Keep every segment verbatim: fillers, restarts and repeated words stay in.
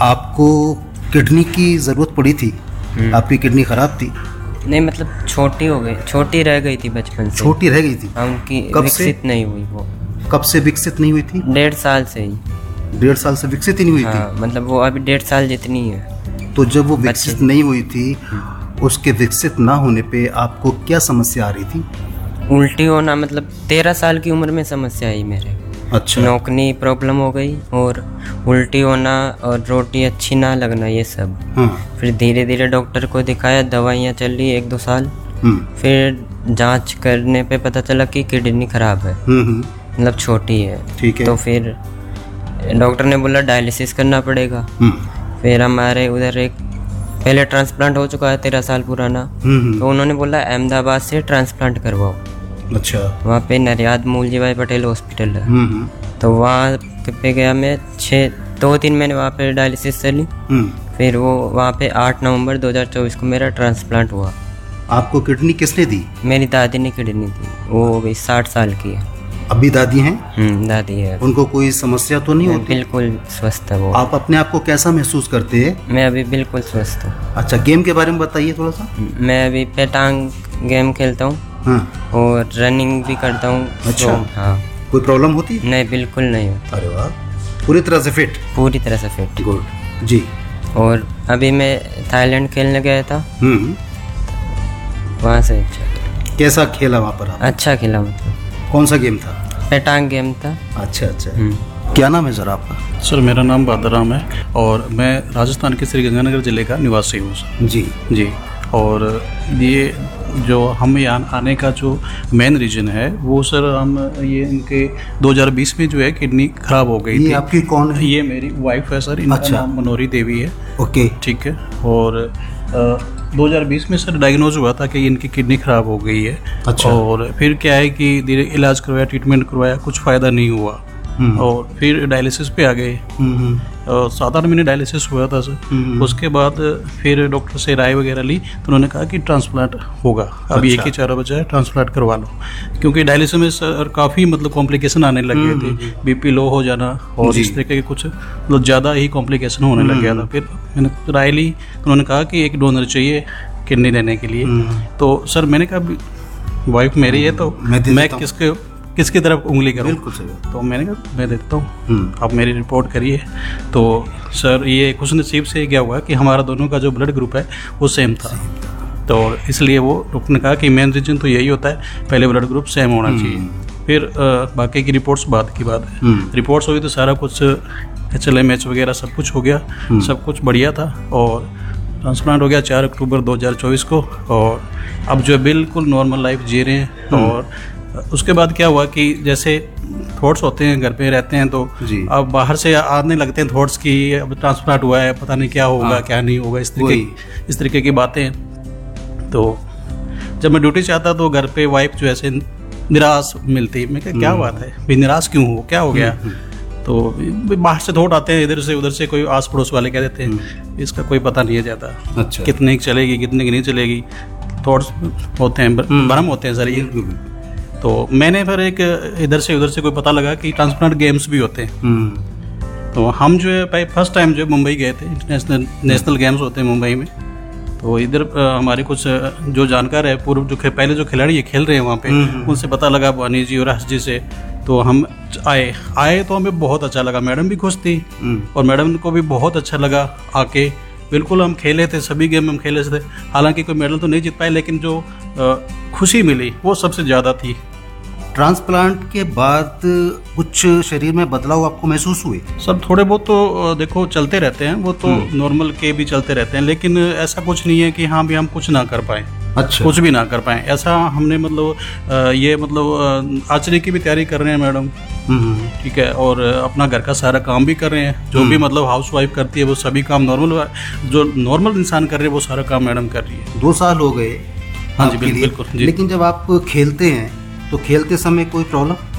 आपको किडनी की ज़रूरत पड़ी थी? आपकी किडनी ख़राब थी? नहीं, मतलब छोटी हो गई, छोटी रह गई थी बचपन से। छोटी रह गई थी? हाँ, उनकी कब विकसित से? नहीं हुई वो। कब से विकसित नहीं हुई थी? डेढ़ साल से ही। डेढ़ साल से विकसित ही नहीं हुई हाँ, थी? मतलब वो अभी डेढ़ साल जितनी है। तो जब वो विकसित नहीं हुई थी, उसके विकसित ना होने पे आपको क्या समस्या आ रही थी? उल्टी होना, मतलब तेरह साल की उम्र में समस्या आई मेरे। अच्छा। नौकनी प्रॉब्लम हो गई और उल्टी होना और रोटी अच्छी ना लगना, ये सब। हाँ। फिर धीरे धीरे डॉक्टर को दिखाया, दवाइयाँ चल रही एक दो साल। हम्म। फिर जांच करने पे पता चला कि किडनी खराब है, हम्म। मतलब छोटी है। ठीक है। तो फिर डॉक्टर ने बोला डायलिसिस करना पड़ेगा। हम्म। फिर हमारे उधर एक पहले ट्रांसप्लांट हो चुका है तेरह साल पुराना, हम्म। तो उन्होंने बोला अहमदाबाद से ट्रांसप्लांट करवाओ। अच्छा। वहाँ पे नरियाद मूलजी भाई पटेल हॉस्पिटल है। हम्म। तो वहाँ पे गया मैं, छः दो तीन महीने वहाँ पे डायलिसिस चली। हम्म। फिर वो वहाँ पे आठ नवंबर दो हज़ार चौबीस को मेरा ट्रांसप्लांट हुआ। आपको किडनी किसने दी? मेरी दादी ने किडनी दी, वो अभी साठ साल की है। अभी दादी हैं? हम्म, दादी है। उनको कोई समस्या तो नहीं होती? बिल्कुल स्वस्थ है वो। आप अपने आप को कैसा महसूस करते हैं? मैं अभी बिल्कुल स्वस्थ हूँ। अच्छा, गेम के बारे में बताइए थोड़ा सा। मैं अभी पेटांग गेम खेलता हूँ। हाँ। और रनिंग भी करता हूँ। अच्छा। तो, हाँ। कोई प्रॉब्लम होती है? नहीं, बिल्कुल नहीं होती। अरे वाह, पूरी तरह से फिट? पूरी तरह से फिट। गुड जी। और अभी मैं थाईलैंड खेलने गया था। हम्म। वहाँ से अच्छा कैसा खेला वहाँ पर आप? अच्छा खेला, मतलब कौन सा गेम था? पेटांग गेम था। अच्छा अच्छा। क्या नाम है सर आपका? सर मेरा नाम बादराम है और मैं राजस्थान के श्रीगंगानगर ज़िले का निवासी हूँ सर। जी जी। और ये जो हम यहाँ आने का जो मेन रीज़न है वो सर, हम ये इनके दो हज़ार बीस में जो है किडनी ख़राब हो गई ये थी। आपकी कौन है? ये मेरी वाइफ है सर, इनका अच्छा। नाम मनोरी देवी है। ओके। ठीक है। और दो हज़ार बीस में सर डायग्नोज हुआ था कि इनकी किडनी ख़राब हो गई है। अच्छा। और फिर क्या है कि धीरे इलाज करवाया, ट्रीटमेंट करवाया, कुछ फ़ायदा नहीं हुआ और फिर डायलिसिस पे आ गए। और सात आठ महीने डायलिसिस हुआ था सर। उसके बाद फिर डॉक्टर से राय वगैरह ली तो उन्होंने कहा कि ट्रांसप्लांट होगा। अब अच्छा। एक ही चारा बचा है, ट्रांसप्लांट करवा लो, क्योंकि डायलिसिस में सर काफ़ी मतलब कॉम्प्लिकेशन आने लग गए थे। बीपी लो हो जाना और इस तरीके के कुछ मतलब ज़्यादा ही कॉम्प्लिकेशन होने लग गया था। फिर मैंने राय ली तो उन्होंने कहा कि एक डोनर चाहिए किडनी देने के लिए। तो सर मैंने कहा वाइफ मेरी है तो मैं, मैं किसके किसकी तरफ उंगली करूं? बिल्कुल सही। तो मैंने कहा मैं देखता हूँ, आप मेरी रिपोर्ट करिए। तो सर ये खुश नसीब से क्या हुआ कि हमारा दोनों का जो ब्लड ग्रुप है वो सेम था। तो इसलिए वो डॉक्टर ने कहा कि मेन रीजन तो यही होता है, पहले ब्लड ग्रुप सेम होना चाहिए। फिर आ, बाकी की रिपोर्ट्स बाद की बात है। रिपोर्ट्स हुई तो सारा कुछ एच एल एम एच वगैरह सब कुछ हो गया, सब कुछ बढ़िया था और ट्रांसप्लांट हो गया चार अक्टूबर दो हज़ार चौबीस को। और अब जो है बिल्कुल नॉर्मल लाइफ जी रहे हैं। और उसके बाद क्या हुआ कि जैसे थॉट्स होते हैं, घर पे रहते हैं तो अब बाहर से आने लगते हैं थॉट्स की, अब ट्रांसप्लांट हुआ है, पता नहीं क्या होगा, क्या नहीं होगा, इस तरीके इस तरीके की बातें। तो जब मैं ड्यूटी से आता तो घर पे वाइफ जो ऐसे निराश मिलती, मैं क्या क्या बात है भाई, निराश क्यों हो, क्या हो गया? तो बाहर से थॉट आते हैं, इधर से उधर से, कोई आस पड़ोस वाले कह देते हैं इसका कोई पता नहीं है ज़्यादा। अच्छा। कितने की चलेगी, कितने की नहीं चलेगी, थॉट्स होते हैं, भ्रम होते हैं सर ये। तो मैंने फिर एक इधर से उधर से कोई पता लगा कि ट्रांसप्लांट गेम्स भी होते हैं। तो हम जो है फर्स्ट टाइम जो मुंबई गए थे, इंटरनेशनल नेशनल गेम्स होते हैं मुंबई में। तो इधर हमारे कुछ जो जानकार है, पूर्व जो पहले जो खिलाड़ी ये खेल रहे हैं वहाँ पे, उनसे पता लगा वानी जी और हर्ष जी से। तो हम आए आए तो हमें बहुत अच्छा लगा, मैडम भी खुश थी और मैडम को भी बहुत अच्छा लगा आके। बिल्कुल हम खेले थे, सभी गेम हम खेले थे, हालांकि कोई मेडल तो नहीं जीत पाए, लेकिन जो खुशी मिली वो सबसे ज़्यादा थी। ट्रांसप्लांट के बाद कुछ शरीर में बदलाव आपको महसूस हुए? सब थोड़े बहुत तो देखो चलते रहते हैं, वो तो नॉर्मल के भी चलते रहते हैं, लेकिन ऐसा कुछ नहीं है कि हाँ भी हम कुछ ना कर पाए। अच्छा। कुछ भी ना कर पाए ऐसा हमने मतलब ये मतलब आर्चरी की भी तैयारी कर रहे हैं मैडम, ठीक है, और अपना घर का सारा काम भी कर रहे हैं, जो भी मतलब हाउस वाइफ करती है वो सभी काम नॉर्मल जो नॉर्मल इंसान कर रहे हैं वो सारा काम मैडम कर रही है। दो साल हो गए? हाँ जी बिल्कुल। लेकिन जब आप खेलते हैं तो खेलते समय कोई प्रॉब्लम?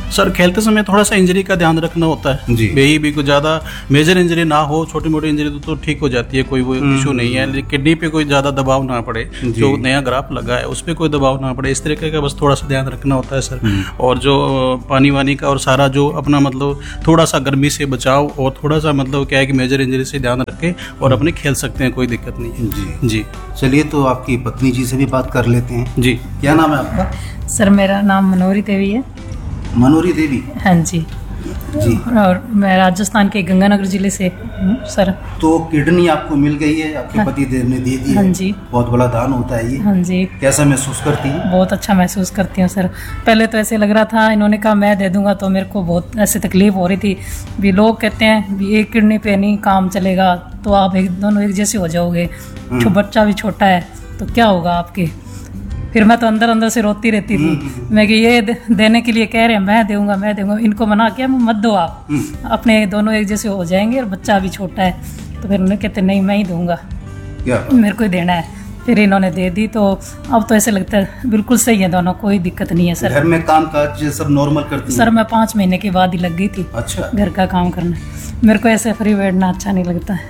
सर खेलते समय थोड़ा सा इंजरी का ध्यान रखना होता है जी। यही भी कुछ ज़्यादा मेजर इंजरी ना हो, छोटी मोटी इंजरी तो, तो ठीक हो जाती है, कोई वो इशू नहीं है, लेकिन किडनी पे कोई ज़्यादा दबाव ना पड़े, जो नया ग्राफ लगा है उस पर कोई दबाव ना पड़े, इस तरीके का बस थोड़ा सा ध्यान रखना होता है सर। और जो पानी वानी का और सारा जो अपना मतलब थोड़ा सा गर्मी से बचाव और थोड़ा सा मतलब क्या है कि मेजर इंजरी से ध्यान रखें और अपने खेल सकते हैं, कोई दिक्कत नहीं है जी जी। चलिए तो आपकी पत्नी जी से भी बात कर लेते हैं जी। क्या नाम है आपका? सर मेरा नाम मनोहरी देवी है। मनोहरी देवी हाँ जी जी। और मैं राजस्थान के गंगानगर जिले से हूँ सर। तो किडनी आपको मिल गई है, आपके हाँ। पति देव ने दे दी है। हाँ जी। बहुत बड़ा दान होता है ये। हाँ जी। कैसा महसूस करती हैं? बहुत अच्छा महसूस करती हूँ सर। पहले तो ऐसे लग रहा था, इन्होंने कहा मैं दे दूंगा तो मेरे को बहुत ऐसे तकलीफ हो रही थी भी, लोग कहते हैं भी एक किडनी पे नहीं काम चलेगा तो आप एक दोनों एक जैसे हो जाओगे, जो बच्चा भी छोटा है तो क्या होगा आपके। फिर मैं तो अंदर अंदर से रोती रहती थी, मैं कि ये दे, देने के लिए कह रहे हैं, मैं दूंगा मैं दूंगा, इनको मना किया मत दो आप, अपने दोनों एक जैसे हो जाएंगे और बच्चा भी छोटा है। तो फिर उन्होंने कहते नहीं मैं ही दूंगा, मेरे को ही देना है। फिर इन्होंने दे दी तो अब तो ऐसे लगता है बिल्कुल सही है दोनों, कोई दिक्कत नहीं है सर। घर में काम काज सब नॉर्मल करती हैं? सर मैं पाँच महीने के बाद ही लग गई थी अच्छा। घर का काम करना, मेरे को ऐसे फ्री बैठना अच्छा नहीं लगता है।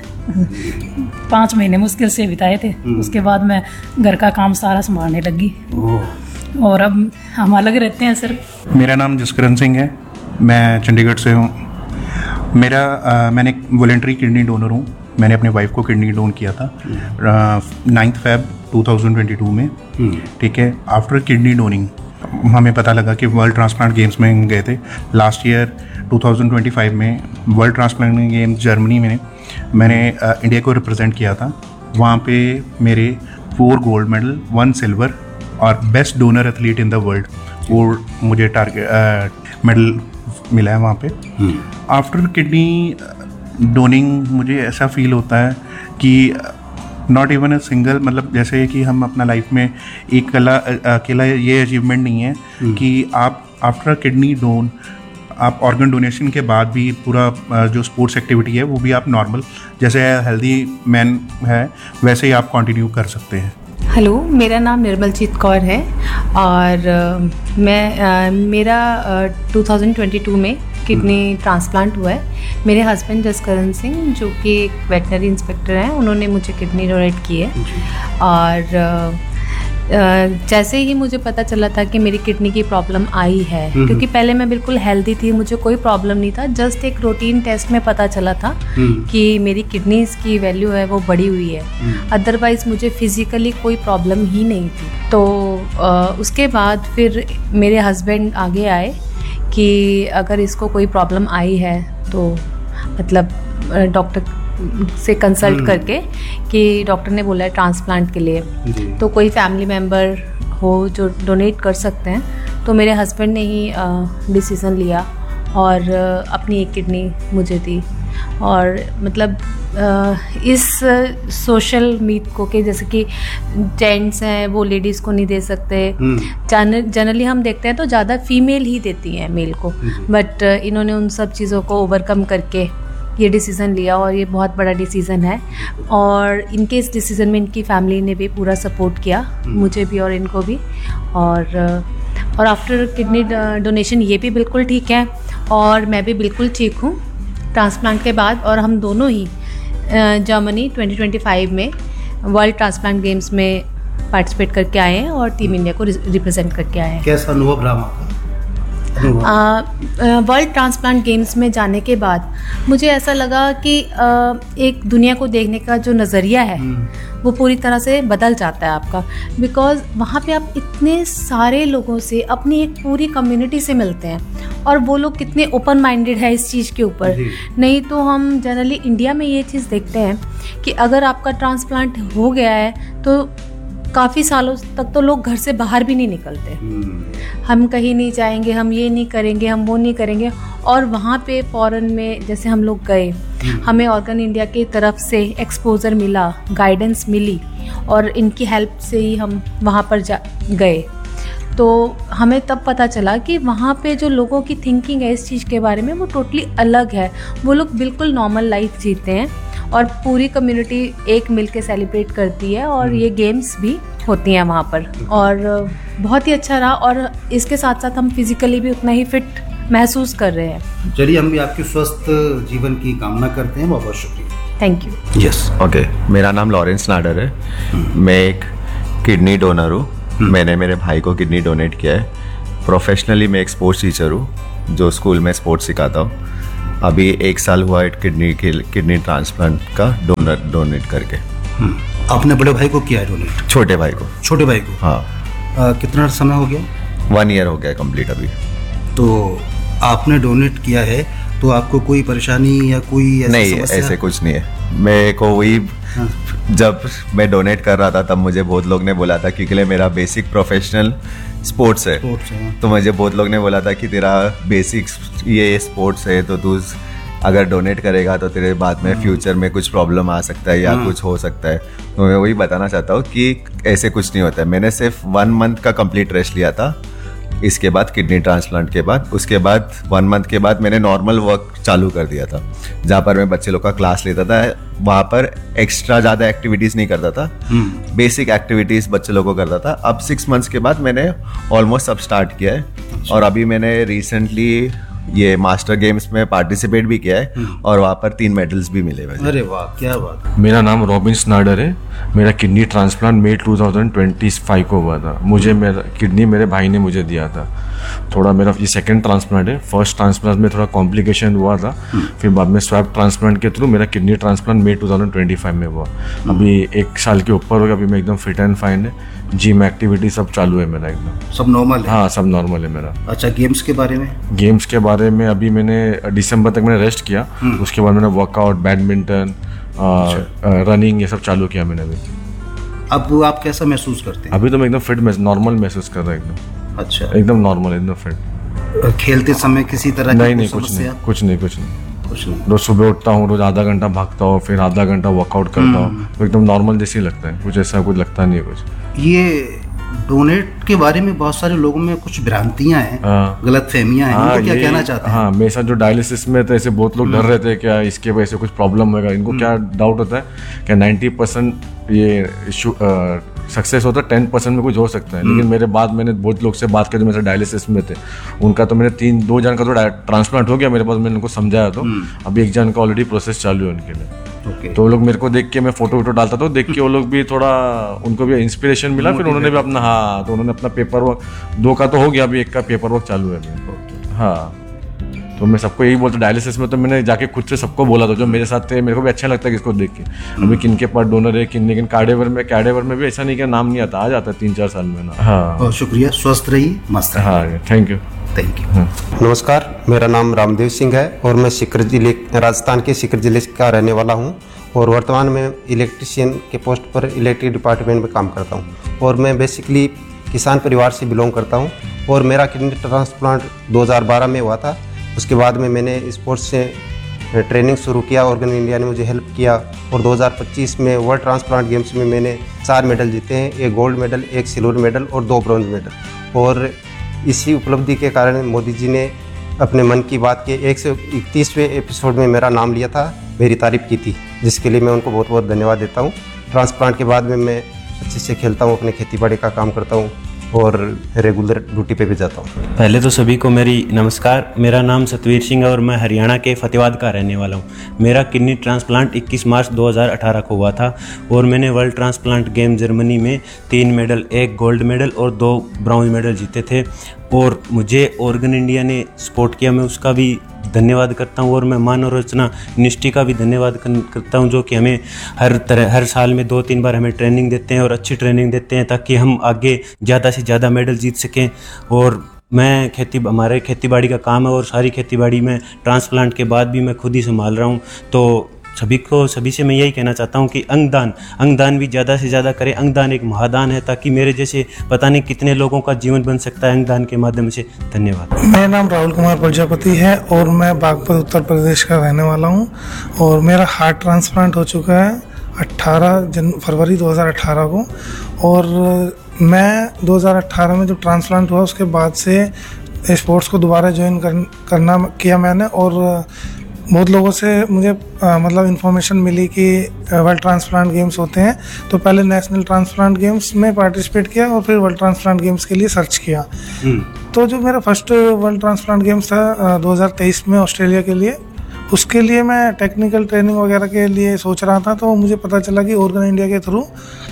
पाँच महीने मुश्किल से बिताए थे, उसके बाद मैं घर का काम सारा संभालने लगी और अब हम अलग रहते हैं सर। मेरा नाम जसकरण सिंह है, मैं चंडीगढ़ से हूँ। मेरा आ, मैंने एक वॉलेंटरी किडनी डोनर हूँ। मैंने अपने वाइफ को किडनी डोन किया था ninth Feb two thousand twenty two में, ठीक है। आफ्टर किडनी डोनिंग हमें पता लगा कि वर्ल्ड ट्रांसप्लांट गेम्स में गए थे last year two thousand twenty five में। वर्ल्ड ट्रांसप्लांट गेम्स जर्मनी में मैंने आ, इंडिया को रिप्रेजेंट किया था। वहाँ पे मेरे four gold medal, one silver और best donor athlete in the world, वो मुझे टारगेट मेडल मिला है वहाँ पे। आफ्टर किडनी डोनिंग मुझे ऐसा फील होता है कि नॉट इवन अ सिंगल, मतलब जैसे कि हम अपना लाइफ में एक कला अकेला ये अचीवमेंट नहीं है कि आप आफ्टर किडनी डोन, आप ऑर्गन डोनेशन के बाद भी पूरा जो स्पोर्ट्स एक्टिविटी है वो भी आप नॉर्मल जैसे हेल्दी मैन है वैसे ही आप कंटिन्यू कर सकते हैं। हेलो, मेरा नाम निर्मलजीत कौर है और uh, मैं uh, मेरा uh, two thousand twenty two में किडनी ट्रांसप्लांट हुआ है। मेरे हस्बैंड जसकरण सिंह जो कि एक वेटनरी इंस्पेक्टर हैं, उन्होंने मुझे किडनी डोनेट की है। और uh, Uh, जैसे ही मुझे पता चला था कि मेरी किडनी की प्रॉब्लम आई है, क्योंकि पहले मैं बिल्कुल हेल्दी थी, मुझे कोई प्रॉब्लम नहीं था, जस्ट एक रूटीन टेस्ट में पता चला था कि मेरी किडनीज की वैल्यू है वो बढ़ी हुई है, अदरवाइज़ मुझे फिज़िकली कोई प्रॉब्लम ही नहीं थी। तो uh, उसके बाद फिर मेरे हस्बैंड आगे आए कि अगर इसको कोई प्रॉब्लम आई है तो मतलब डॉक्टर से कंसल्ट करके कि डॉक्टर ने बोला है ट्रांसप्लांट के लिए, तो कोई फैमिली मेम्बर हो जो डोनेट कर सकते हैं। तो मेरे हस्बैंड ने ही डिसीज़न लिया और अपनी एक किडनी मुझे दी। और मतलब इस सोशल मीट को कि जैसे कि जेंट्स हैं वो लेडीज़ को नहीं दे सकते, जनरली हम देखते हैं तो ज़्यादा फीमेल ही देती हैं मेल को, बट इन्होंने उन सब चीज़ों को ओवरकम करके ये डिसीज़न लिया और ये बहुत बड़ा डिसीज़न है। और इनके इस डिसीज़न में इनकी फैमिली ने भी पूरा सपोर्ट किया, मुझे भी और इनको भी। और और आफ्टर किडनी डोनेशन ये भी बिल्कुल ठीक है और मैं भी बिल्कुल ठीक हूँ ट्रांसप्लांट के बाद। और हम दोनों ही जर्मनी ट्वेंटी ट्वेंटी फाइव में वर्ल्ड ट्रांसप्लांट गेम्स में पार्टिसिपेट करके आए हैं और टीम इंडिया को रिप्रेजेंट करके आए हैं। कैसा अनुभव रहा आपका? वर्ल्ड ट्रांसप्लांट गेम्स में जाने के बाद मुझे ऐसा लगा कि आ, एक दुनिया को देखने का जो नज़रिया है वो पूरी तरह से बदल जाता है आपका, बिकॉज़ वहाँ पे आप इतने सारे लोगों से, अपनी एक पूरी कम्युनिटी से मिलते हैं और वो लोग कितने ओपन माइंडेड है इस चीज़ के ऊपर। नहीं तो हम जनरली इंडिया में ये चीज़ देखते हैं कि अगर आपका ट्रांसप्लांट हो गया है तो काफ़ी सालों तक तो लोग घर से बाहर भी नहीं निकलते, हम कहीं नहीं जाएंगे, हम ये नहीं करेंगे, हम वो नहीं करेंगे। और वहाँ पे फॉरेन में जैसे हम लोग गए, हमें ऑर्गन इंडिया की तरफ से एक्सपोजर मिला, गाइडेंस मिली और इनकी हेल्प से ही हम वहाँ पर जा गए। तो हमें तब पता चला कि वहाँ पे जो लोगों की थिंकिंग है इस चीज़ के बारे में वो टोटली अलग है। वो लोग बिल्कुल नॉर्मल लाइफ जीते हैं और पूरी कम्युनिटी एक मिल के सेलिब्रेट करती है और ये गेम्स भी होती हैं वहाँ पर। और बहुत ही अच्छा रहा और इसके साथ साथ हम फिज़िकली भी उतना ही फिट महसूस कर रहे हैं। चलिए, हम भी आपके स्वस्थ जीवन की कामना करते हैं। बहुत बहुत शुक्रिया। Thank you. यस। ओके, मेरा नाम लॉरेंस नाडर है। मैं एक किडनी डोनर हूँ। मैंने मेरे भाई को किडनी डोनेट किया है। प्रोफेशनली मैं एक स्पोर्ट्स टीचर हूँ जो स्कूल में स्पोर्ट्स सिखाता हूँ। अभी एक साल हुआ है किडनी के किडनी ट्रांसप्लांट का डोनर डोनेट करके। आपने बड़े भाई को किया है डोनेट? छोटे भाई को। छोटे भाई को? हाँ। आ, कितना समय हो गया? वन ईयर हो गया कंप्लीट अभी। तो आपने डोनेट किया है तो आपको कोई परेशानी या कोई ऐसी नहीं, समस्या? ऐसे कुछ नहीं है। मेरे को वही हाँ। जब मैं डोनेट कर रहा था तब मुझे बहुत लोग ने बोला था, क्योंकि मेरा बेसिक प्रोफेशनल स्पोर्ट्स है, स्पोर्ट्स है। तो मुझे बहुत लोग ने बोला था कि तेरा बेसिक ये स्पोर्ट्स है तो तू अगर डोनेट करेगा तो तेरे बाद में फ्यूचर में कुछ प्रॉब्लम आ सकता है या कुछ हो सकता है। तो मैं वही बताना चाहता हूँ कि ऐसे कुछ नहीं होता है। मैंने सिर्फ वन मंथ का कंप्लीट रेस्ट लिया था इसके बाद, किडनी ट्रांसप्लांट के बाद। उसके बाद वन मंथ के बाद मैंने नॉर्मल वर्क चालू कर दिया था, जहाँ पर मैं बच्चे लोग का क्लास लेता था। वहाँ पर एक्स्ट्रा ज़्यादा एक्टिविटीज़ नहीं करता था, बेसिक एक्टिविटीज़ बच्चे लोगों को करता था। अब सिक्स मंथ्स के बाद मैंने ऑलमोस्ट सब स्टार्ट किया है। और अभी मैंने रिसेंटली ये मास्टर गेम्स में पार्टिसिपेट भी किया है और वहाँ पर तीन मेडल्स भी मिले मुझे। अरे वाह, क्या बात। मेरा नाम रॉबिन्स नाडर है। मेरा किडनी ट्रांसप्लांट मई टू थाउजेंड ट्वेंटी फाइव को हुआ था। मुझे मेरा किडनी मेरे भाई ने मुझे दिया था। थोड़ा मेरा ये सेकंड ट्रांसप्लांट है। फर्स्ट ट्रांसप्लांट में थोड़ा कॉम्प्लिकेशन हुआ था, फिर बाद में स्वैप ट्रांसप्लांट के थ्रू मेरा किडनी ट्रांसप्लांट मई टू थाउजेंड ट्वेंटी फाइव में हुआ। अभी एक साल के ऊपर हो गया। अभी मैं एकदम फिट एंड फाइन है। जिम एक्टिविटी सब चालू है मेरा एकदम। सब नॉर्मल है? हाँ, सब नॉर्मल है मेरा। अच्छा, गेम्स के बारे में? गेम्स के बारे में अभी मैंने दिसंबर तक मैंने रेस्ट किया। उसके बाद मैंने वर्कआउट, बैडमिंटन, रनिंग ये सब चालू किया मैंने अभी। अब आप कैसा महसूस करते हैं? अभी तो मैं एकदम फिट, नॉर्मल महसूस कर रहा हूँ एकदम। अच्छा, एकदम नॉर्मल, एकदम फिट। खेलते समय किसी तरह की नहीं नहीं कुछ नहीं कुछ नहीं कुछ नहीं कुछ नहीं रोज सुबह उठता हूँ, रोज आधा घंटा भागता हूँ, फिर आधा घंटा वर्कआउट करता हूँ, तो एकदम नॉर्मल जैसे ही लगता है। कुछ ऐसा कुछ लगता नहीं है कुछ। ये डोनेट के बारे में बहुत सारे लोगों में कुछ भ्रांतियां हैं, गलत फहमियां हैं। इनको क्या कहना चाहते हैं? हाँ, मेरे साथ जो डायलिसिस में तो ऐसे बहुत लोग डर रहे थे क्या इसके वजह से कुछ प्रॉब्लम होगा। इनको क्या डाउट होता है कि नाइन्टी परसेंट ये सक्सेस होता है, टेन परसेंट में कुछ हो सकता है। लेकिन मेरे बाद मैंने बहुत लोग से बात की जो मेरे डायलिसिस में थे, उनका तो मैंने तीन दो जन का तो ट्रांसप्लांट हो गया मेरे पास। मैंने उनको समझाया, तो अभी एक जन का ऑलरेडी प्रोसेस चालू है उनके लिए। okay. तो वो लोग मेरे को देख के, मैं फोटो वोटो डालता था, देख के वो लोग भी थोड़ा, उनको भी इंस्पिरेशन मिला। फिर उन्होंने भी अपना हाँ तो उन्होंने अपना पेपर वर्क, दो का तो हो गया, अभी एक का पेपर वर्क चालू है अभी। हाँ, तो मैं सबको यही बोलता, डायलिसिस में तो मैंने जाके खुद से सबको बोला था जो मेरे साथ थे। मेरे को भी अच्छा लगता है किसको देख के अभी किन के पास डोनर है किन, लेकिन कार्डेवर में कार्डेवर में भी ऐसा नहीं कि नाम नहीं आता, आ जाता है तीन चार साल में ना। हाँ, बहुत शुक्रिया, स्वस्थ रहिए, मस्त। हाँ, थैंक यू थैंक यू। नमस्कार, मेरा नाम रामदेव सिंह है और मैं सीकर जिले, राजस्थान के सीकर जिले का रहने वाला हूँ और वर्तमान में इलेक्ट्रीशियन के पोस्ट पर इलेक्ट्रिक डिपार्टमेंट में काम करता हूँ। और मैं बेसिकली किसान परिवार से बिलोंग करता हूँ और मेरा किडनी ट्रांसप्लांट दो हज़ार बारह में हुआ था। उसके बाद में मैंने स्पोर्ट्स से ट्रेनिंग शुरू किया, ऑर्गन इंडिया ने मुझे हेल्प किया और दो हज़ार पच्चीस में वर्ल्ड ट्रांसप्लांट गेम्स में मैंने चार मेडल जीते हैं, एक गोल्ड मेडल, एक सिल्वर मेडल और दो ब्रॉन्ज मेडल। और इसी उपलब्धि के कारण मोदी जी ने अपने मन की बात के एक सौ इकतीसवें एपिसोड में मेरा नाम लिया था, मेरी तारीफ की थी, जिसके लिए मैं उनको बहुत बहुत धन्यवाद देता हूँ। ट्रांसप्लांट के बाद में मैं अच्छे से खेलता हूँ, अपने खेती बाड़ी का काम करता हूँ और रेगुलर ड्यूटी पे भी जाता हूँ। पहले तो सभी को मेरी नमस्कार। मेरा नाम सतवीर सिंह है और मैं हरियाणा के फतेहाबाद का रहने वाला हूँ। मेरा किडनी ट्रांसप्लांट इक्कीस मार्च दो हज़ार अठारह को हुआ था और मैंने वर्ल्ड ट्रांसप्लांट गेम जर्मनी में तीन मेडल, एक गोल्ड मेडल और दो ब्रॉन्ज मेडल जीते थे। और मुझे ऑर्गन इंडिया ने सपोर्ट किया, मैं उसका भी धन्यवाद करता हूँ। और मैं मानव रचना यूनिवर्सिटी का भी धन्यवाद करता हूँ, जो कि हमें हर तरह हर साल में दो तीन बार हमें ट्रेनिंग देते हैं और अच्छी ट्रेनिंग देते हैं ताकि हम आगे ज़्यादा से ज़्यादा मेडल जीत सकें। और मैं खेती हमारे खेती बाड़ी का काम है और सारी खेती बाड़ी में ट्रांसप्लांट के बाद भी मैं खुद ही संभाल रहा हूँ। तो सभी को सभी से मैं यही कहना चाहता हूँ कि अंगदान अंगदान भी ज़्यादा से ज़्यादा करें। अंगदान एक महादान है, ताकि मेरे जैसे पता नहीं कितने लोगों का जीवन बन सकता है अंगदान के माध्यम से। धन्यवाद। मेरा नाम राहुल कुमार प्रजापति है और मैं बागपत उत्तर प्रदेश का रहने वाला हूँ और मेरा हार्ट ट्रांसप्लांट हो चुका है अट्ठारह जन फरवरी दो हज़ार अठारह को। और मैं दो हज़ार अठारह में जब ट्रांसप्लांट हुआ उसके बाद से स्पोर्ट्स को दोबारा ज्वाइन कर, करना किया मैंने और बहुत लोगों से मुझे आ, मतलब इन्फॉर्मेशन मिली कि वर्ल्ड ट्रांसप्लांट गेम्स होते हैं, तो पहले नेशनल ट्रांसप्लांट गेम्स में पार्टिसिपेट किया और फिर वर्ल्ड ट्रांसप्लांट गेम्स के लिए सर्च किया। तो जो मेरा फर्स्ट वर्ल्ड ट्रांसप्लांट गेम्स था दो हज़ार तेईस में ऑस्ट्रेलिया के लिए, उसके लिए मैं टेक्निकल ट्रेनिंग वगैरह के लिए सोच रहा था, तो मुझे पता चला कि ऑर्गन इंडिया के थ्रू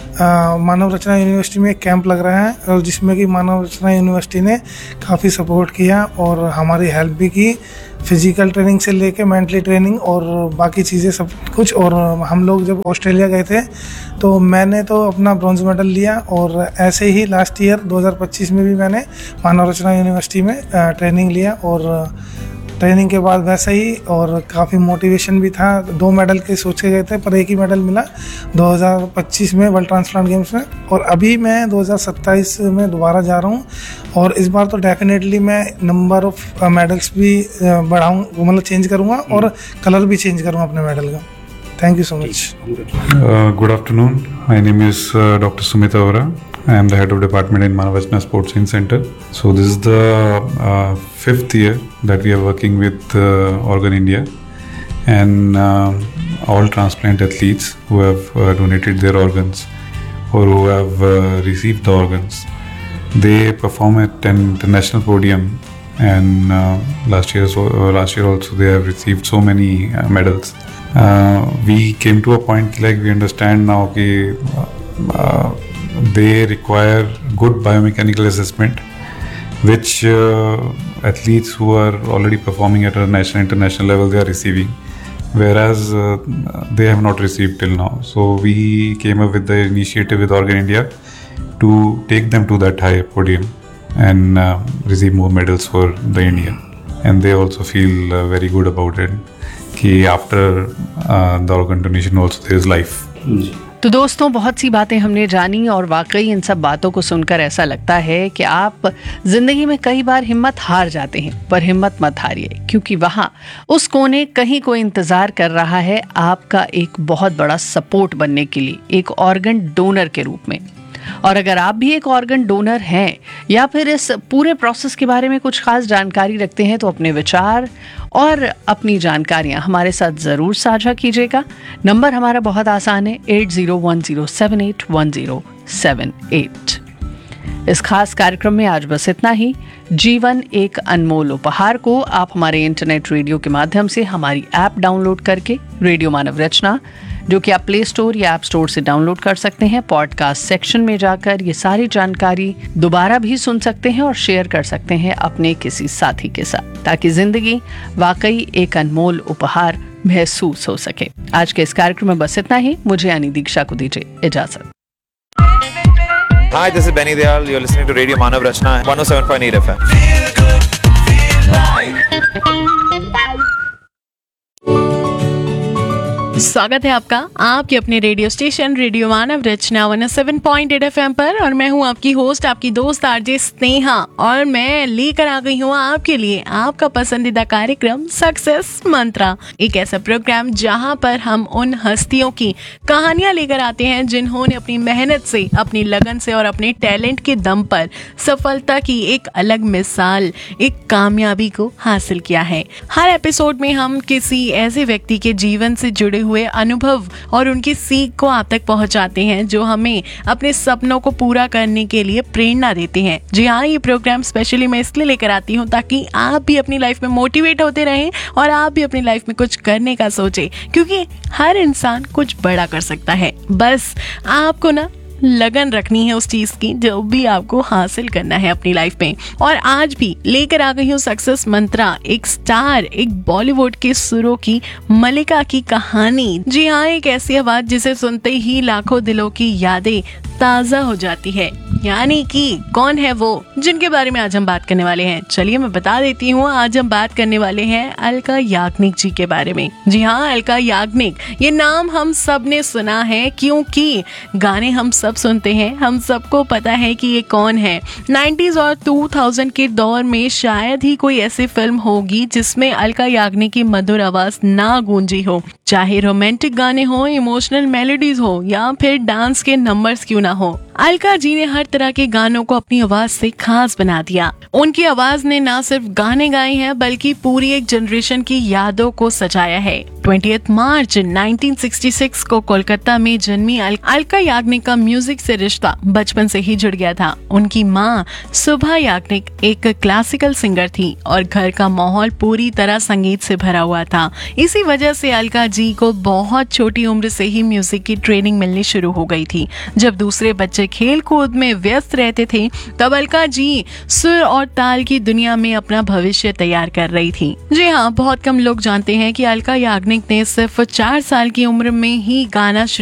मानव रचना यूनिवर्सिटी में एक कैंप लग रहा है, और जिसमें कि मानव रचना यूनिवर्सिटी ने काफ़ी सपोर्ट किया और हमारी हेल्प भी की, फिजिकल ट्रेनिंग से लेके मेंटली ट्रेनिंग और बाकी चीज़ें सब कुछ। और हम लोग जब ऑस्ट्रेलिया गए थे तो मैंने तो अपना ब्रॉन्ज मेडल लिया, और ऐसे ही लास्ट ईयर दो हज़ार पच्चीस में भी मैंने मानव रचना यूनिवर्सिटी में ट्रेनिंग लिया, और ट्रेनिंग के बाद वैसे ही और काफ़ी मोटिवेशन भी था। दो मेडल के सोच के गए थे पर एक ही मेडल मिला दो हज़ार पच्चीस में वर्ल्ड ट्रांसप्लांट गेम्स में, और अभी मैं दो हज़ार सत्ताईस में दोबारा जा रहा हूँ, और इस बार तो डेफिनेटली मैं नंबर ऑफ मेडल्स भी बढ़ाऊँ, मतलब चेंज करूँगा और कलर भी चेंज करूँगा अपने मेडल का। Thank you so much. Uh, good afternoon. My name is uh, Doctor Sumit Avara. I am the head of department in Manav Rachna Sports Science Center. So this is the uh, fifth year that we are working with uh, Organ India, and uh, all transplant athletes who have uh, donated their organs or who have uh, received the organs, they perform at an international podium. And uh, last year, so, uh, last year also they have received so many uh, medals. Uh, we came to a point like we understand now that uh, they require good biomechanical assessment, which uh, athletes who are already performing at a national international level they are receiving, whereas uh, they have not received till now. So we came up with the initiative with Organ India to take them to that high podium and uh, receive more medals for the India, and they also feel uh, very good about it. कि after the organ donation also there is life. तो दोस्तों, बहुत सी बातें हमने जानी और वाकई इन सब बातों को सुनकर ऐसा लगता है कि आप जिंदगी में कई बार हिम्मत हार जाते हैं, पर हिम्मत मत हारिए, क्योंकि वहाँ उस कोने कहीं कोई इंतजार कर रहा है आपका एक बहुत बड़ा सपोर्ट बनने के लिए, एक ऑर्गन डोनर के रूप में। और अगर आप भी एक ऑर्गन डोनर हैं या फिर इस पूरे प्रोसेस के बारे में कुछ खास जानकारी रखते हैं, तो अपने विचार और अपनी जानकारियां हमारे साथ ज़रूर साझा कीजिएगा। नंबर हमारा बहुत आसान है, eight zero one zero seven eight one zero seven eight. इस खास कार्यक्रम में आज बस इतना ही। जीवन एक अनमोल उपहार को आप हमारे इंटरनेट रेडियो के माध्यम से हमारी ऐप डाउनलोड करके, रेडियो मानव रचना, जो कि आप प्ले स्टोर या ऐप स्टोर से डाउनलोड कर सकते हैं, पॉडकास्ट सेक्शन में जाकर ये सारी जानकारी दोबारा भी सुन सकते हैं और शेयर कर सकते हैं अपने किसी साथी के साथ, ताकि जिंदगी वाकई एक अनमोल उपहार महसूस हो सके। आज के इस कार्यक्रम में बस इतना ही। मुझे यानी दीक्षा को दीजिए इजाजत। Hi, this is Benny Dayal. You're listening to Radio Manav Rachna, one oh seven point eight F M. स्वागत है आपका आपके अपने रेडियो स्टेशन रेडियो मानव रचना one O seven point eight F M पर, और मैं हूं आपकी होस्ट, आपकी दोस्त आरजे स्नेहा, और मैं लेकर आ गई हूं आपके लिए आपका पसंदीदा कार्यक्रम सक्सेस मंत्रा, एक ऐसा प्रोग्राम जहां पर हम उन हस्तियों की कहानियां लेकर आते हैं जिन्होंने अपनी मेहनत से, अपनी लगन से और अपने टैलेंट के दम पर सफलता की एक अलग मिसाल, एक कामयाबी को हासिल किया है। हर एपिसोड में हम किसी ऐसे व्यक्ति के जीवन से जुड़े हुए अनुभव और उनकी सीख को आप तक पहुंचाते हैं, जो हमें अपने सपनों को पूरा करने के लिए प्रेरणा देते हैं। जी हाँ, ये प्रोग्राम स्पेशली मैं इसलिए लेकर आती हूँ ताकि आप भी अपनी लाइफ में मोटिवेट होते रहें और आप भी अपनी लाइफ में कुछ करने का सोचें, क्योंकि हर इंसान कुछ बड़ा कर सकता है। बस आपको ना लगन रखनी है उस चीज की जो भी आपको हासिल करना है अपनी लाइफ में। और आज भी लेकर आ गई हूँ सक्सेस मंत्रा, एक स्टार, एक बॉलीवुड के सुरों की मलिका की कहानी। जी हाँ, एक ऐसी आवाज जिसे सुनते ही लाखों दिलों की यादें ताजा हो जाती है। यानी कि कौन है वो जिनके बारे में आज हम बात करने वाले हैं? चलिए मैं बता देती हूँ। आज हम बात करने वाले हैं अलका याग्निक जी के बारे में। जी हाँ, अलका याग्निक, ये नाम हम सब ने सुना है, क्योंकि गाने हम सब सुनते हैं, हम सबको पता है कि ये कौन है। नाइन्टीज और टू थाउज़ेंड के दौर में शायद ही कोई ऐसी फिल्म होगी जिसमें अलका याग्निक की मधुर आवाज ना गूंजी हो, चाहे रोमांटिक गाने हो, इमोशनल मेलोडीज हो या फिर डांस के नंबर्स क्यों ना हो। अलका जी ने हर तरह के गानों को अपनी आवाज से खास बना दिया। उनकी आवाज ने न सिर्फ गाने गाए हैं बल्कि पूरी एक जनरेशन की यादों को सजाया है। बीस मार्च उन्नीस सौ छियासठ को कोलकाता में जन्मी अल, अलका याग्निक का म्यूजिक से रिश्ता बचपन से ही जुड़ गया था। उनकी माँ सुभा याग्निक एक क्लासिकल सिंगर थी और घर का माहौल पूरी तरह संगीत से भरा हुआ था। इसी वजह से अलका जी को बहुत छोटी उम्र से ही म्यूजिक की ट्रेनिंग मिलनी शुरू हो गई थी। जब दूसरे बच्चे खेल कूद में व्यस्त रहते थे तब अलका जी सुर और ताल की दुनिया में अपना भविष्य तैयार कर रही थी। जी हाँ, बहुत कम लोग जानते हैं कि अलका याग्निक ने सिर्फ चार साल की उम्र में ही गाना